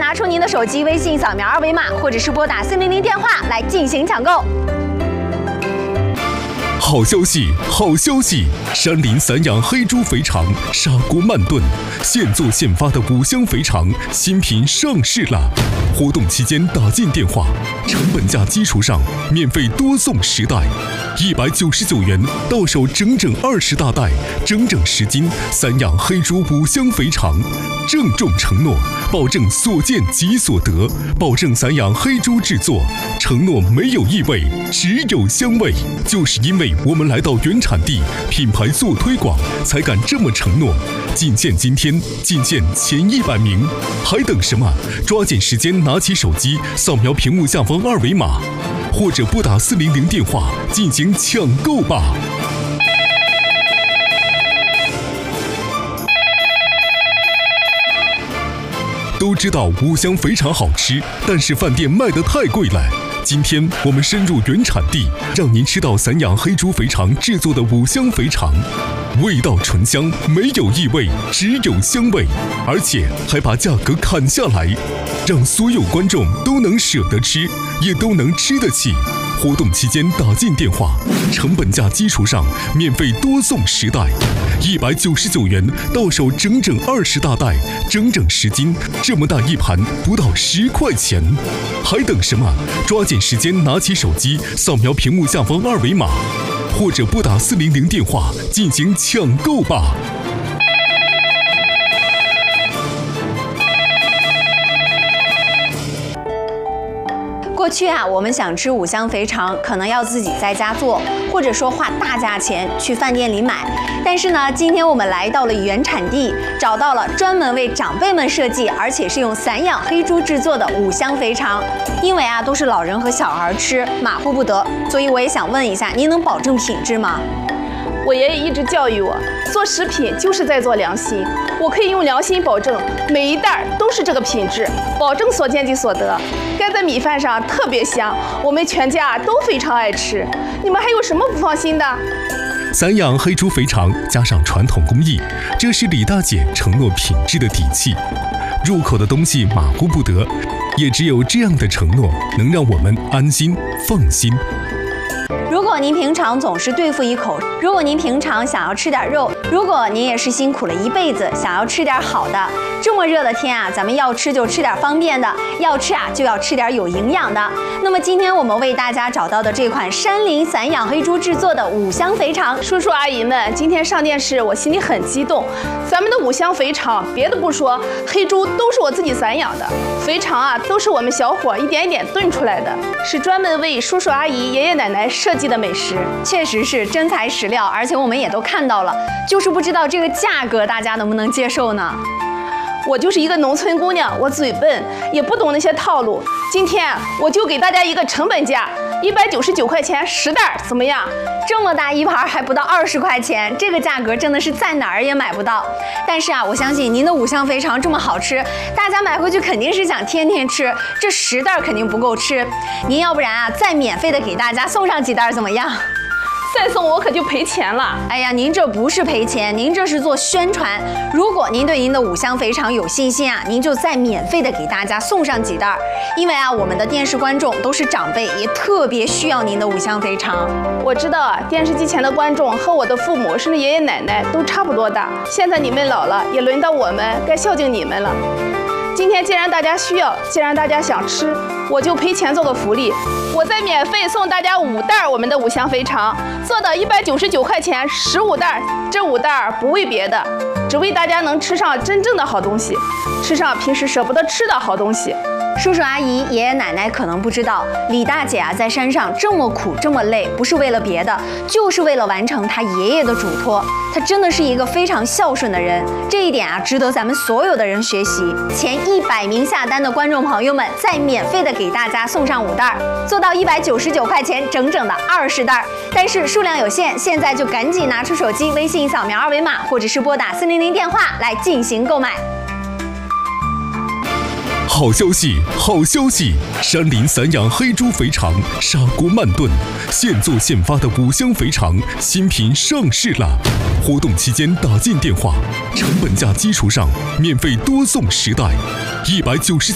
拿出您的手机，微信扫描二维码，或者是拨打400电话来进行抢购。 好消息，好消息！山林散养黑猪肥肠，砂锅慢炖，现做现发的5香肥肠新品上市了。活动期间打进电话，成本价基础上免费多送10袋，199元到手整整20大袋，整整10斤散养黑猪5香肥肠。郑重承诺，保证所见即所得，保证散养黑猪制作，承诺没有异味，只有香味。就是因为我们来到原产地，品牌做推广，才敢这么承诺。仅限今天，仅限前100名，还等什么？抓紧时间，拿起手机，扫描屏幕下方2维码，或者拨打400电话进行抢购吧。都知道5香肥肠好吃，但是饭店卖得太贵了。今天我们深入原产地，让您吃到散养黑猪肥肠制作的5香肥肠，味道醇香，没有异味，只有香味，而且还把价格砍下来，让所有观众都能舍得吃，也都能吃得起。活动期间打进电话，成本价基础上免费多送10袋，199元到手整整20大袋，整整10斤，这么大一盘不到10块钱，还等什么？抓紧时间，拿起手机，扫描屏幕下方2维码，或者拨打400电话进行抢购吧。 过去啊，我们想吃5香肥肠，可能要自己在家做，或者说花大价钱去饭店里买。但是呢，今天我们来到了原产地，找到了专门为长辈们设计，而且是用散养黑猪制作的5香肥肠。因为啊，都是老人和小孩吃，马虎不得，所以我也想问一下，您能保证品质吗？ 我爷爷一直教育我，做食品就是在做良心。我可以用良心保证，每一袋都是这个品质，保证所见即所得。盖在米饭上特别香，我们全家都非常爱吃。你们还有什么不放心的？ 散养黑猪肥肠加上传统工艺，这是李大姐承诺品质的底气。入口的东西马虎不得，也只有这样的承诺，能让我们安心放心。 如果您平常总是对付一口，如果您平常想要吃点肉，如果您也是辛苦了一辈子，想要吃点好的，这么热的天啊，咱们要吃就吃点方便的，要吃啊就要吃点有营养的。那么今天我们为大家找到的这款山林散养黑猪制作的5香肥肠， 叔叔阿姨们，今天上电视，我心里很激动。咱们的5香肥肠，别的不说，黑猪都是我自己散养的，肥肠啊都是我们小伙一点一点炖出来的，是专门为叔叔阿姨、爷爷奶奶设计的美食， 确实是真材实料，而且我们也都看到了，就是不知道这个价格大家能不能接受呢？ 我就是一个农村姑娘，我嘴笨，也不懂那些套路。今天我就给大家一个成本价，199块钱10袋，怎么样？ 这么大一盘还不到20块钱，这个价格真的是在哪儿也买不到。但是啊，我相信您的5香肥肠这么好吃，大家买回去肯定是想天天吃，这10袋肯定不够吃。您要不然啊，再免费的给大家送上几袋怎么样？ 再送我可就赔钱了。 哎呀，您这不是赔钱，您这是做宣传。如果您对您的5香肥肠有信心啊，您就再免费的给大家送上几袋。因为啊，我们的电视观众都是长辈，也特别需要您的5香肥肠。 我知道啊，电视机前的观众和我的父母甚至爷爷奶奶都差不多大。现在你们老了，也轮到我们该孝敬你们了。今天既然大家需要，既然大家想吃，我就赔钱做个福利，我再免费送大家5袋我们的5香肥肠，做到199块钱15袋。这5袋不为别的，只为大家能吃上真正的好东西，吃上平时舍不得吃的好东西。 叔叔阿姨、爷爷奶奶可能不知道，李大姐啊在山上这么苦这么累，不是为了别的，就是为了完成她爷爷的嘱托。她真的是一个非常孝顺的人，这一点啊值得咱们所有的人学习。前100名下单的观众朋友们，再免费的给大家送上5袋，做到199块钱整整的20袋。但是数量有限，现在就赶紧拿出手机，微信扫描2维码，或者是拨打400电话来进行购买。 好消息，好消息！山林散养黑猪肥肠，砂锅慢炖，现做现发的5香肥肠新品上市了。活动期间打进电话，成本价基础上免费多送10袋，199